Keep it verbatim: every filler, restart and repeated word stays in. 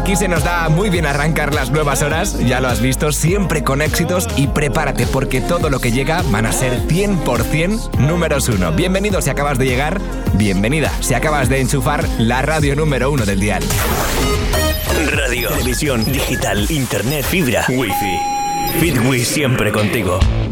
Aquí se nos da muy bien arrancar las nuevas horas, ya lo has visto, siempre con éxitos, y prepárate porque todo lo que llega van a ser cien por ciento números uno. Bienvenido si acabas de llegar, bienvenida si acabas de enchufar la radio número uno del dial. Radio, televisión, digital, internet, fibra, wifi. Fitwi siempre contigo.